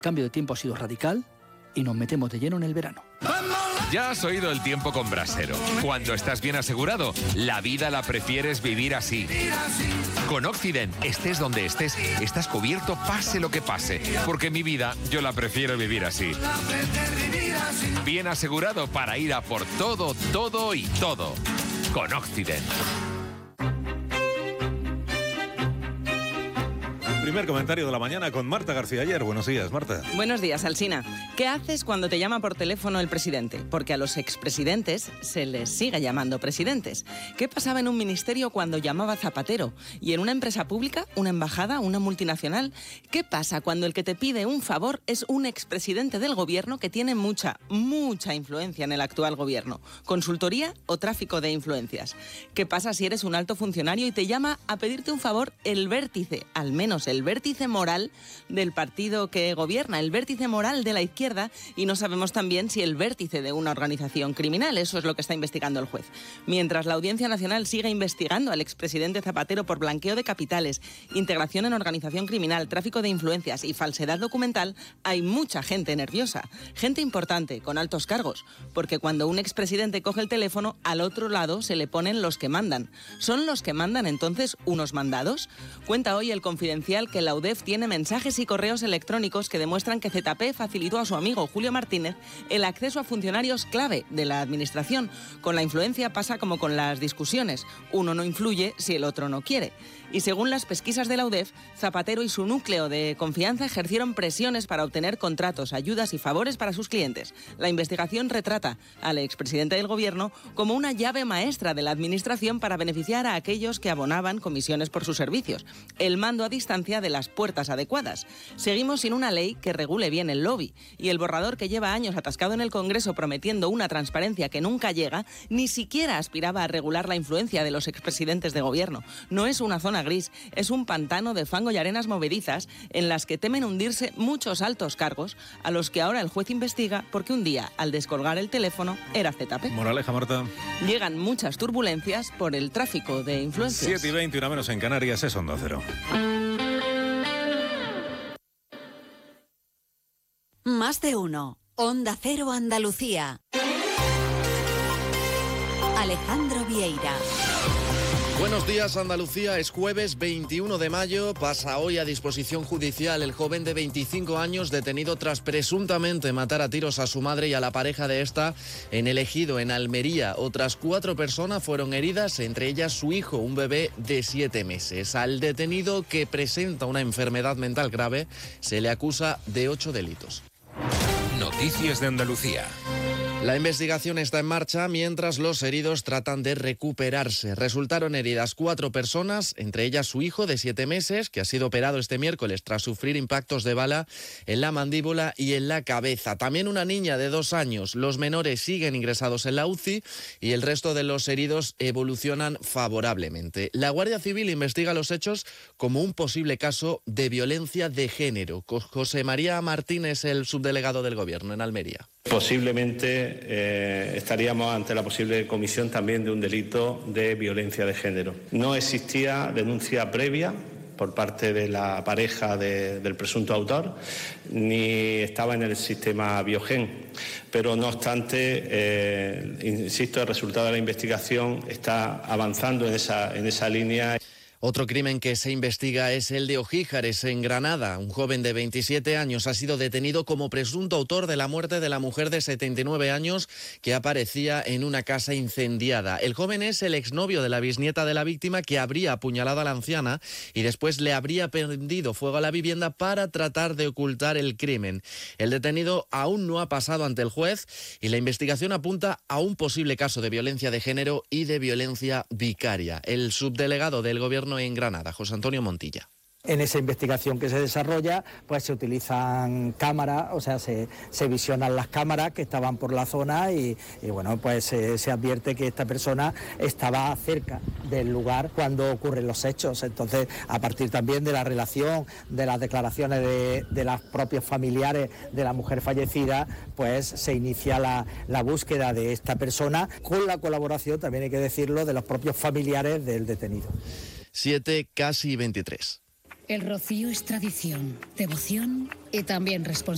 cambio de tiempo ha sido radical y nos metemos de lleno en el verano. Ya has oído el tiempo con Brasero. Cuando estás bien asegurado, la vida la prefieres vivir así. Con Occident, estés donde estés, estás cubierto pase lo que pase. Porque mi vida, yo la prefiero vivir así. Bien asegurado para ir a por todo, todo y todo. Con Occident. Primer comentario de la mañana con Marta García Ayer. Buenos días, Marta. Buenos días, Alsina. ¿Qué haces cuando te llama por teléfono el presidente? Porque a los expresidentes se les sigue llamando presidentes. ¿Qué pasaba en un ministerio cuando llamaba Zapatero? ¿Y en una empresa pública, una embajada, una multinacional? ¿Qué pasa cuando el que te pide un favor es un expresidente del gobierno que tiene mucha influencia en el actual gobierno? ¿Consultoría o tráfico de influencias? ¿Qué pasa si eres un alto funcionario y te llama a pedirte un favor el vértice, al menos el vértice moral del partido que gobierna, el vértice moral de la izquierda, y no sabemos también si el vértice de una organización criminal? Eso es lo que está investigando el juez. Mientras la Audiencia Nacional sigue investigando al expresidente Zapatero por blanqueo de capitales, integración en organización criminal, tráfico de influencias y falsedad documental, hay mucha gente nerviosa, gente importante, con altos cargos, porque cuando un expresidente coge el teléfono, al otro lado se le ponen los que mandan. ¿Son los que mandan entonces unos mandados? Cuenta hoy el Confidencial que la UDEF tiene mensajes y correos electrónicos que demuestran que ZP facilitó a su amigo Julio Martínez el acceso a funcionarios clave de la administración. Con la influencia pasa como con las discusiones. Uno no influye si el otro no quiere. Y según las pesquisas de la UDEF, Zapatero y su núcleo de confianza ejercieron presiones para obtener contratos, ayudas y favores para sus clientes. La investigación retrata al expresidente del gobierno como una llave maestra de la administración para beneficiar a aquellos que abonaban comisiones por sus servicios. El mando a distancia de las puertas adecuadas. Seguimos sin una ley que regule bien el lobby, y el borrador que lleva años atascado en el Congreso prometiendo una transparencia que nunca llega, ni siquiera aspiraba a regular la influencia de los expresidentes de gobierno. No es una zona gris, es un pantano de fango y arenas movedizas en las que temen hundirse muchos altos cargos a los que ahora el juez investiga porque un día, al descolgar el teléfono, era ZP. Moraleja, Marta. Llegan muchas turbulencias por el tráfico de influencias. 7:20, una menos en Canarias, es Onda Cero. Más de uno. Onda Cero Andalucía. Alejandro Vieira. Buenos días, Andalucía. Es jueves 21 de mayo. Pasa hoy a disposición judicial el joven de 25 años detenido tras presuntamente matar a tiros a su madre y a la pareja de esta en El Ejido, en Almería. Otras 4 personas fueron heridas, entre ellas su hijo, un bebé de 7 meses. Al detenido, que presenta una enfermedad mental grave, se le acusa de 8 delitos. Noticias de Andalucía. La investigación está en marcha mientras los heridos tratan de recuperarse. Resultaron heridas 4 personas, entre ellas su hijo de 7 meses, que ha sido operado este miércoles tras sufrir impactos de bala en la mandíbula y en la cabeza. También una niña de 2 años. Los menores siguen ingresados en la UCI y el resto de los heridos evolucionan favorablemente. La Guardia Civil investiga los hechos como un posible caso de violencia de género. José María Martínez, el subdelegado del Gobierno en Almería. Posiblemente estaríamos ante la posible comisión también de un delito de violencia de género. No existía denuncia previa por parte de la pareja del presunto autor, ni estaba en el sistema Biogen. Pero no obstante, insisto, el resultado de la investigación está avanzando en esa línea. Otro crimen que se investiga es el de Ojíjares, en Granada. Un joven de 27 años ha sido detenido como presunto autor de la muerte de la mujer de 79 años que aparecía en una casa incendiada. El joven es el exnovio de la bisnieta de la víctima, que habría apuñalado a la anciana y después le habría prendido fuego a la vivienda para tratar de ocultar el crimen. El detenido aún no ha pasado ante el juez y la investigación apunta a un posible caso de violencia de género y de violencia vicaria. El subdelegado del Gobierno en Granada, José Antonio Montilla. En esa investigación que se desarrolla, pues se utilizan cámaras, o sea, se visionan las cámaras que estaban por la zona y bueno, pues se advierte que esta persona estaba cerca del lugar cuando ocurren los hechos. Entonces, a partir también de la relación, de las declaraciones de los propios familiares de la mujer fallecida, pues se inicia la búsqueda de esta persona, con la colaboración, también hay que decirlo, de los propios familiares del detenido. 7, casi 23. El rocío es tradición, devoción y también responsabilidad.